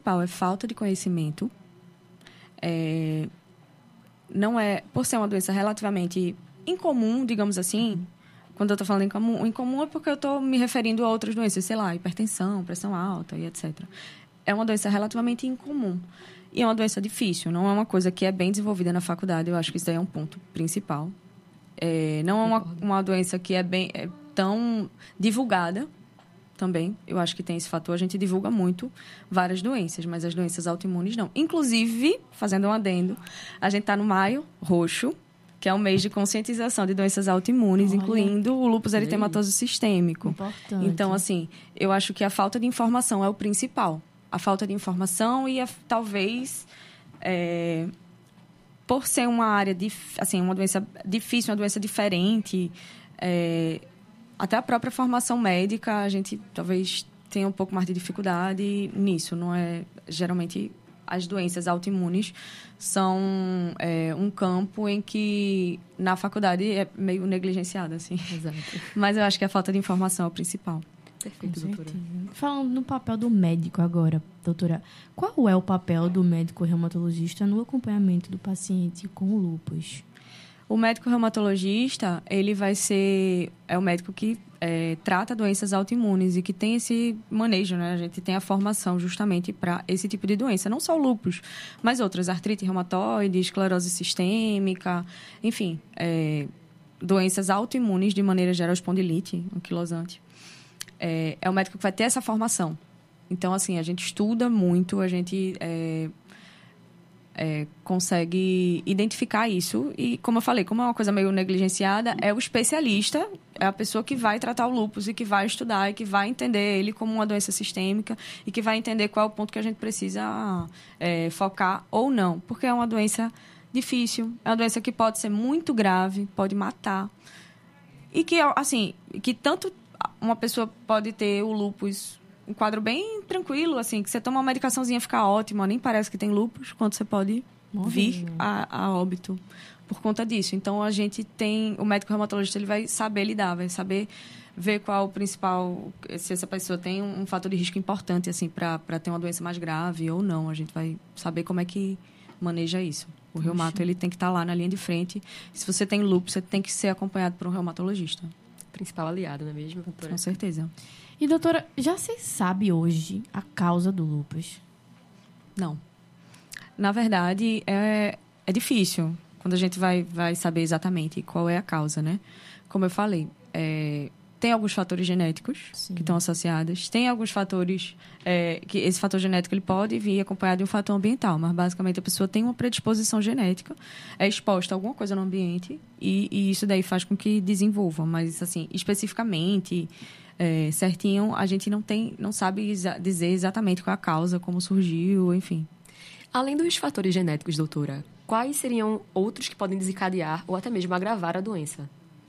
principal é falta de conhecimento. Não é... Por ser uma doença relativamente incomum, digamos assim... Quando eu estou falando incomum é porque eu estou me referindo a outras doenças, sei lá, hipertensão, pressão alta e etc. É uma doença relativamente incomum. E é uma doença difícil, não é uma coisa que é bem desenvolvida na faculdade. Eu acho que isso daí é um ponto principal. Não é uma doença que é tão divulgada também. Eu acho que tem esse fator. A gente divulga muito várias doenças, mas as doenças autoimunes não. Inclusive, fazendo um adendo, a gente está no Maio Roxo, que é um mês de conscientização de doenças autoimunes, incluindo o lúpus eritematoso sistêmico. Importante. Então, assim, eu acho que a falta de informação é o principal. A falta de informação e, talvez, por ser uma área, uma doença difícil, uma doença diferente, até a própria formação médica, a gente talvez tenha um pouco mais de dificuldade nisso. Não é, geralmente, as doenças autoimunes são um campo em que, na faculdade, é meio negligenciado, assim. Exato. Mas eu acho que a falta de informação é o principal. Perfeito, doutora. Falando no papel do médico agora, doutora, qual é o papel do médico reumatologista no acompanhamento do paciente com lúpus? O médico reumatologista, ele vai ser... É o médico que trata doenças autoimunes e que tem esse manejo, né? A gente tem a formação justamente para esse tipo de doença. Não só o lúpus, mas outras. Artrite reumatoide, esclerose sistêmica, enfim. Doenças autoimunes, de maneira geral, espondilite anquilosante. É o médico que vai ter essa formação. Então, assim, a gente estuda muito, a gente... consegue identificar isso e, como eu falei, como é uma coisa meio negligenciada, é o especialista, é a pessoa que vai tratar o lúpus e que vai estudar e que vai entender ele como uma doença sistêmica e que vai entender qual é o ponto que a gente precisa focar ou não, porque é uma doença difícil, é uma doença que pode ser muito grave, pode matar e que, assim, que tanto uma pessoa pode ter o lúpus um quadro bem tranquilo, assim, que você toma uma medicaçãozinha, fica ótima, nem parece que tem lúpus, quando você pode vir a óbito por conta disso. Então, a gente tem... O médico reumatologista, ele vai saber lidar, vai saber ver qual o principal... Se essa pessoa tem um fator de risco importante, assim, para ter uma doença mais grave ou não. A gente vai saber como é que maneja isso. O reumato, ele tem que estar lá na linha de frente. Se você tem lúpus, você tem que ser acompanhado por um reumatologista. Principal aliado, não é mesmo, doutora? Com certeza. E, doutora, já se sabe hoje a causa do lúpus? Não. Na verdade, é difícil quando a gente vai saber exatamente qual é a causa, né? Como eu falei, tem alguns fatores genéticos que estão associados. Tem alguns fatores... que esse fator genético ele pode vir acompanhado de um fator ambiental, mas, basicamente, a pessoa tem uma predisposição genética, é exposta a alguma coisa no ambiente e isso daí faz com que desenvolva. Mas, assim, especificamente... certinho, a gente não sabe dizer exatamente qual é a causa, como surgiu, enfim. Além dos fatores genéticos, doutora, quais seriam outros que podem desencadear ou até mesmo agravar a doença?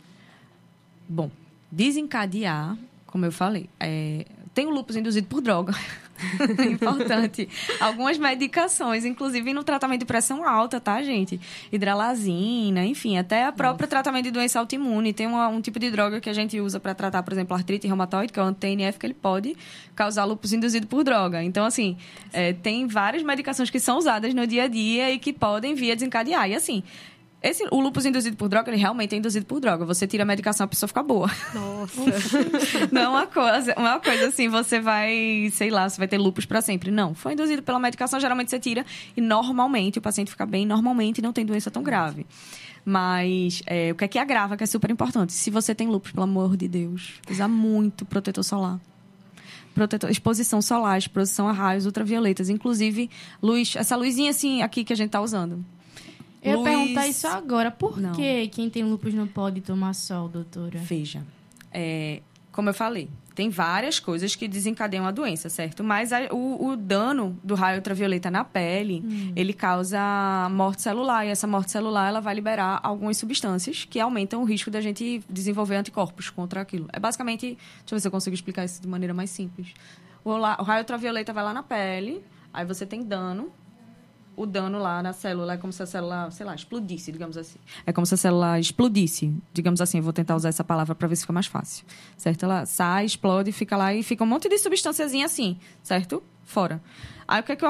Bom, desencadear, como eu falei, tem o lúpus induzido por droga. Importante. Algumas medicações, inclusive no tratamento de pressão alta, tá, gente? Hidralazina, enfim, até a própria tratamento de doença autoimune. Tem um tipo de droga que a gente usa para tratar, por exemplo, artrite reumatoide, que é o anti-TNF, que ele pode causar lúpus induzido por droga. Então, assim, tem várias medicações que são usadas no dia a dia e que podem vir a desencadear. E, assim... O lúpus induzido por droga, ele realmente é induzido por droga. Você tira a medicação, a pessoa fica boa. Nossa! Não é uma coisa assim, você vai, sei lá, você vai ter lúpus para sempre. Não, foi induzido pela medicação, geralmente você tira e normalmente o paciente fica bem, normalmente não tem doença tão grave. Mas o que é que agrava, que é super importante? Se você tem lúpus, pelo amor de Deus, usar muito protetor solar. Exposição solar, exposição a raios ultravioletas. Inclusive, essa luzinha assim aqui que a gente tá usando. Eu ia perguntar isso agora. Por que quem tem lúpus não pode tomar sol, doutora? Veja, como eu falei, tem várias coisas que desencadeiam a doença, certo? Mas o dano do raio ultravioleta na pele, ele causa morte celular. E essa morte celular, ela vai liberar algumas substâncias que aumentam o risco da gente desenvolver anticorpos contra aquilo. É basicamente... Deixa eu ver se eu consigo explicar isso de maneira mais simples. O raio ultravioleta vai lá na pele, aí você tem dano. O dano lá na célula é como se a célula, sei lá, explodisse, digamos assim. É como se a célula explodisse, digamos assim. Eu vou tentar usar essa palavra para ver se fica mais fácil. Certo? Ela sai, explode, fica lá e fica um monte de substânciazinha assim, certo? Fora. Aí o que é que